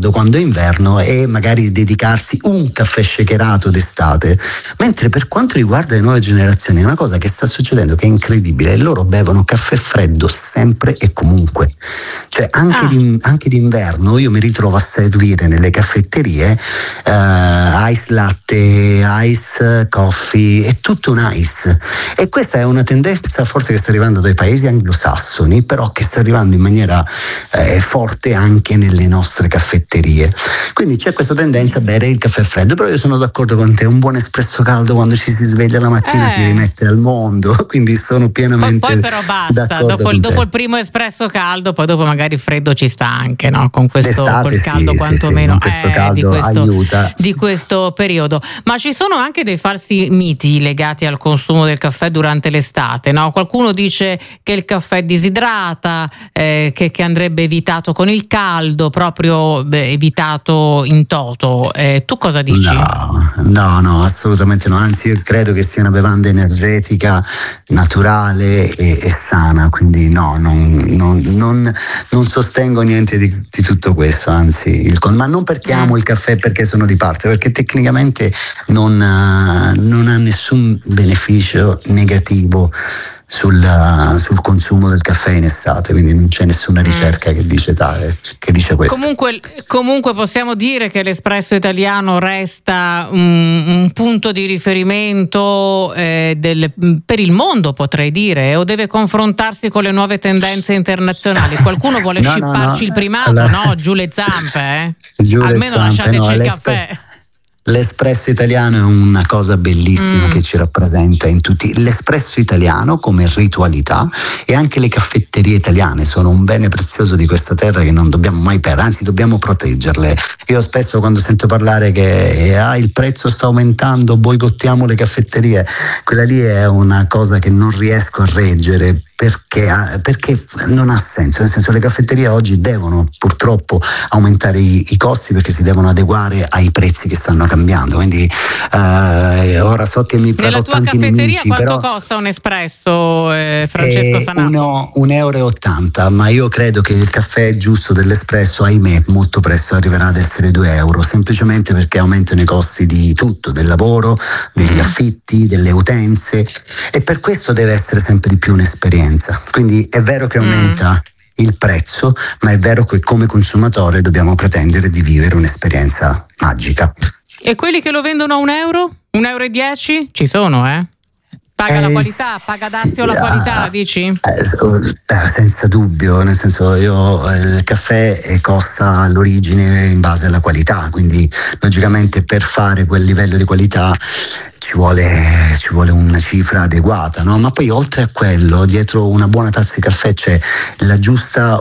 caldo quando è inverno e magari dedicarsi un caffè shakerato d'estate. Mentre per quanto riguarda le nuove generazioni è una cosa che sta succedendo che è incredibile: loro bevono caffè freddo sempre e comunque, cioè anche d'inverno io mi ritrovo a servire nelle caffetterie ice latte, ice coffee, è tutto un ice, e questa è una tendenza forse che sta arrivando dai paesi anglosassoni, però che sta arrivando in maniera forte anche nelle nostre caffetterie. Quindi c'è questa tendenza a bere il caffè freddo, però io sono d'accordo con te, un buon espresso caldo quando ci si sveglia la mattina ti rimette al mondo, quindi sono pienamente poi però basta, dopo il primo espresso caldo, poi dopo magari il freddo ci sta anche, no? Con questo col caldo quantomeno con questo caldo aiuta di questo periodo. Ma ci sono anche dei falsi miti legati al consumo del caffè durante l'estate, no? Qualcuno dice che il caffè disidrata, che andrebbe evitato con il caldo, proprio evitato in toto. Tu cosa dici? No, assolutamente no, anzi io credo che sia una bevanda energetica, naturale e sana, quindi non sostengo niente di tutto questo, anzi ma non perché amo il caffè, perché sono di parte, perché tecnicamente non ha nessun beneficio negativo sul consumo del caffè in estate, quindi non c'è nessuna ricerca che dice questo. Comunque possiamo dire che l'espresso italiano resta un punto di riferimento per il mondo, potrei dire, o deve confrontarsi con le nuove tendenze internazionali? Qualcuno vuole scipparci il primato, no? Giù le zampe, almeno lasciateci il caffè. L'espresso italiano è una cosa bellissima che ci rappresenta in tutti. L'espresso italiano come ritualità, e anche le caffetterie italiane sono un bene prezioso di questa terra che non dobbiamo mai perdere, anzi dobbiamo proteggerle. Io spesso quando sento parlare che il prezzo sta aumentando, boicottiamo le caffetterie, quella lì è una cosa che non riesco a reggere, perché non ha senso, nel senso le caffetterie oggi devono purtroppo aumentare i costi perché si devono adeguare ai prezzi che stanno cambiando, quindi ora so che mi farò tanti nemici. Nella tua caffetteria quanto costa un espresso, Francesco Sanato? 1,80 €, ma io credo che il caffè giusto dell'espresso, ahimè, molto presto arriverà ad essere 2 €, semplicemente perché aumentano i costi di tutto, del lavoro, degli affitti, delle utenze, e per questo deve essere sempre di più un'esperienza. Quindi è vero che aumenta il prezzo, ma è vero che come consumatore dobbiamo pretendere di vivere un'esperienza magica. E quelli che lo vendono a 1 €? 1,10 €? Ci sono, Paga la qualità, paga dazio la qualità, dici? Senza dubbio, nel senso il caffè costa all'origine in base alla qualità, quindi logicamente per fare quel livello di qualità ci vuole una cifra adeguata, no? Ma poi oltre a quello, dietro una buona tazza di caffè c'è la giusta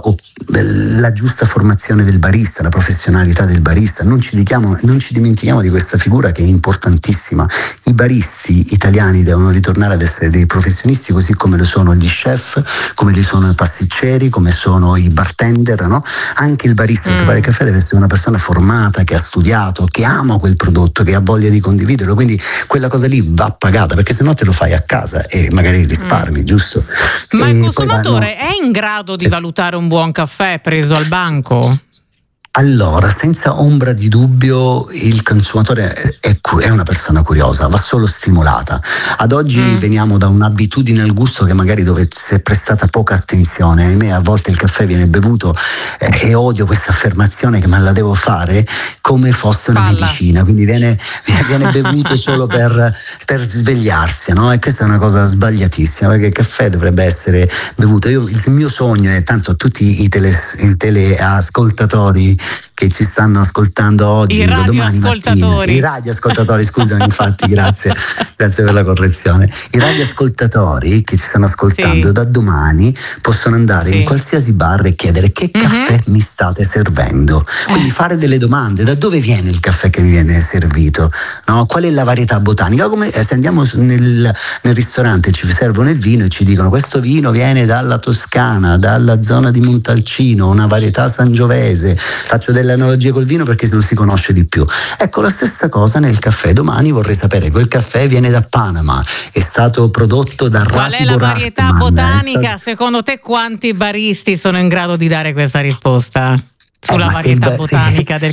formazione del barista, la professionalità del barista. Non ci dimentichiamo di questa figura che è importantissima. I baristi italiani devono ritornare ad essere dei professionisti, così come lo sono gli chef, come li sono i pasticceri, come sono i bartender, no? Anche il barista che prepara il caffè deve essere una persona formata, che ha studiato, che ama quel prodotto, che ha voglia di condividerlo, quindi quella cosa lì va pagata, perché sennò te lo fai a casa e magari risparmi, giusto? Ma il consumatore è in grado di valutare un buon caffè preso al banco? Allora, senza ombra di dubbio, il consumatore è una persona curiosa, va solo stimolata. Ad oggi veniamo da un'abitudine al gusto che magari dove si è prestata poca attenzione. Ahimè, a volte il caffè viene bevuto, e odio questa affermazione, che me la devo fare, come fosse una medicina, quindi viene bevuto solo per svegliarsi, no? E questa è una cosa sbagliatissima, perché il caffè dovrebbe essere bevuto. Il mio sogno è, tanto a tutti i teleascoltatori che ci stanno ascoltando oggi, i radioascoltatori, scusami, infatti, grazie per la correzione. I radioascoltatori che ci stanno ascoltando, da domani possono andare in qualsiasi bar e chiedere che caffè mi state servendo, quindi fare delle domande: da dove viene il caffè che mi viene servito, no? Qual è la varietà botanica? Come se andiamo nel ristorante, ci servono il vino e ci dicono: questo vino viene dalla Toscana, dalla zona di Montalcino, una varietà sangiovese. Faccio delle analogie col vino perché lo si conosce di più. Ecco, la stessa cosa nel caffè. Domani vorrei sapere: quel caffè viene da Panama, è stato prodotto da Qual è la varietà botanica? Secondo te quanti baristi sono in grado di dare questa risposta sulla varietà botanica del